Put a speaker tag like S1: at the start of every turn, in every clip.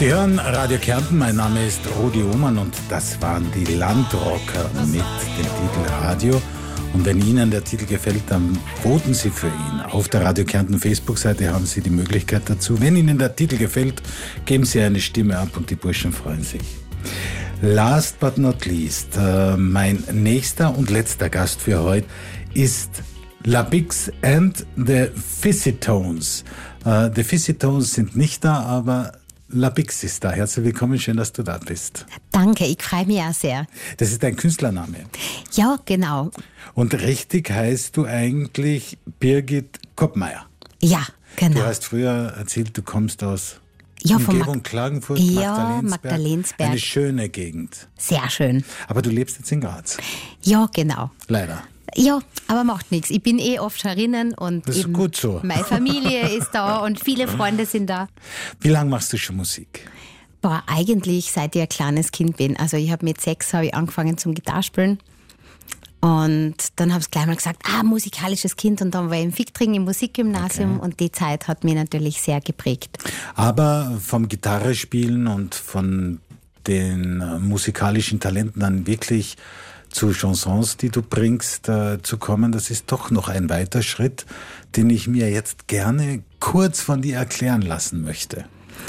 S1: Sie hören Radio Kärnten, mein Name ist Rudi Ohmann und das waren die Landrocker mit dem Titel Radio. Und wenn Ihnen der Titel gefällt, dann voten Sie für ihn. Auf der Radio Kärnten Facebook-Seite haben Sie die Möglichkeit dazu. Wenn Ihnen der Titel gefällt, geben Sie eine Stimme ab und die Burschen freuen sich. Last but not least, mein nächster und letzter Gast für heute ist La Bix and the Fizzy-Tones. Die Fizzy-Tones sind nicht da, aber La Bix ist da. Herzlich willkommen, schön, dass du da bist.
S2: Danke, ich freue mich auch sehr.
S1: Das ist dein Künstlername.
S2: Ja, genau.
S1: Und richtig heißt du eigentlich Birgit Koppmeier.
S2: Ja, genau.
S1: Du hast früher erzählt, du kommst aus
S2: von
S1: Umgebung Klagenfurt,
S2: ja, Magdalensberg.
S1: Eine schöne Gegend.
S2: Sehr schön.
S1: Aber du lebst jetzt in Graz.
S2: Ja, genau.
S1: Leider.
S2: Ja, aber macht nichts. Ich bin oft herinnen und
S1: das ist
S2: eben
S1: gut so.
S2: Meine Familie ist da und viele Freunde sind da.
S1: Wie lange machst du schon Musik?
S2: Boah, eigentlich seit ich ein kleines Kind bin. Also ich habe mit 6 angefangen zum Gitarrespielen. Und dann haben sie gleich mal gesagt, musikalisches Kind. Und dann war ich im Fichtring im Musikgymnasium und die Zeit hat mich natürlich sehr geprägt.
S1: Aber vom Gitarrespielen und von den musikalischen Talenten dann wirklich zu Chansons, die du bringst, zu kommen, das ist doch noch ein weiter Schritt, den ich mir jetzt gerne kurz von dir erklären lassen möchte.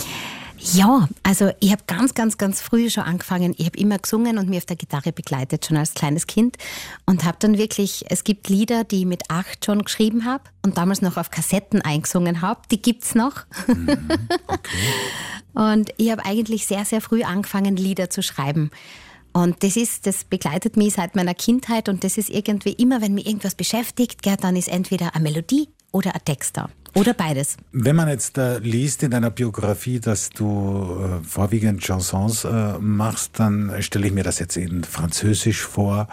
S2: Ja, also ich habe ganz früh schon angefangen. Ich habe immer gesungen und mich auf der Gitarre begleitet, schon als kleines Kind. Und habe dann wirklich, es gibt Lieder, die ich mit 8 schon geschrieben habe und damals noch auf Kassetten eingesungen habe. Die gibt's noch.
S1: Okay.
S2: Und ich habe eigentlich sehr, sehr früh angefangen, Lieder zu schreiben. Und das begleitet mich seit meiner Kindheit und das ist irgendwie immer, wenn mich irgendwas beschäftigt, dann ist entweder eine Melodie oder ein Text da. Oder beides.
S1: Wenn man jetzt liest in deiner Biografie, dass du vorwiegend Chansons machst, dann stelle ich mir das jetzt in Französisch vor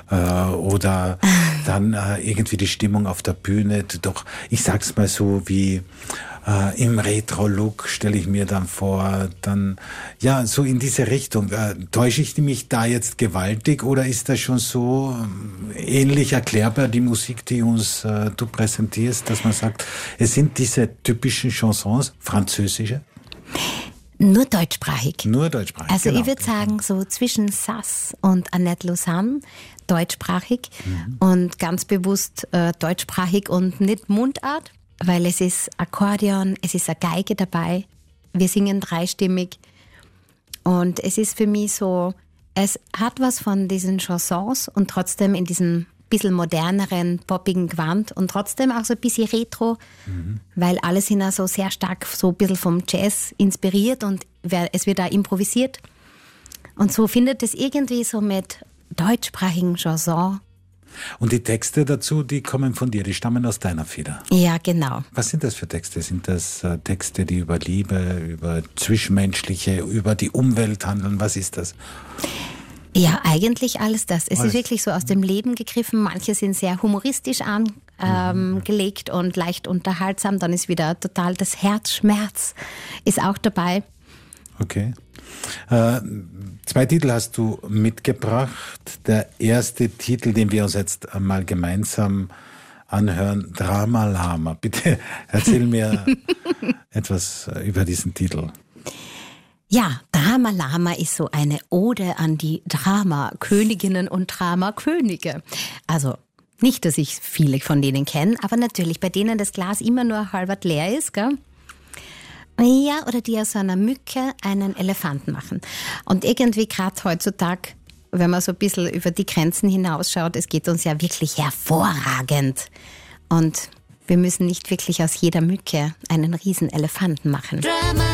S1: oder dann irgendwie die Stimmung auf der Bühne. Doch ich sag's mal so wie im Retro-Look stelle ich mir dann vor, dann ja so in diese Richtung. Täusche ich mich da jetzt gewaltig oder ist das schon so ähnlich erklärbar, die Musik, die uns du präsentierst, dass man sagt, es sind diese typischen Chansons, französische?
S2: Nur deutschsprachig.
S1: Nur deutschsprachig.
S2: Also
S1: genau.
S2: Ich würde sagen, so zwischen Sass und Annette Lausanne, deutschsprachig und ganz bewusst deutschsprachig und nicht Mundart. Weil es ist Akkordeon, es ist eine Geige dabei, wir singen dreistimmig und es ist für mich so, es hat was von diesen Chansons und trotzdem in diesem bisschen moderneren, poppigen Gewand und trotzdem auch so ein bisschen Retro, weil alle sind auch so sehr stark so ein bisschen vom Jazz inspiriert und es wird auch improvisiert und so findet es irgendwie so mit deutschsprachigen Chansons.
S1: Und die Texte dazu, die kommen von dir, die stammen aus deiner Feder.
S2: Ja, genau.
S1: Was sind das für Texte? Sind das Texte, die über Liebe, über Zwischenmenschliche, über die Umwelt handeln? Was ist das?
S2: Ja, eigentlich alles das. Es ist wirklich so aus dem Leben gegriffen. Manche sind sehr humoristisch angelegt und leicht unterhaltsam. Dann ist wieder total das Herzschmerz ist auch dabei.
S1: Okay. 2 Titel hast du mitgebracht. Der erste Titel, den wir uns jetzt einmal gemeinsam anhören, Drama Lama. Bitte erzähl mir etwas über diesen Titel.
S2: Ja, Drama Lama ist so eine Ode an die Drama-Königinnen und Drama-Könige. Also nicht, dass ich viele von denen kenne, aber natürlich, bei denen das Glas immer nur halb leer ist, gell? Ja, oder die aus einer Mücke einen Elefanten machen. Und irgendwie gerade heutzutage, wenn man so ein bisschen über die Grenzen hinausschaut, es geht uns ja wirklich hervorragend. Und wir müssen nicht wirklich aus jeder Mücke einen riesen Elefanten machen.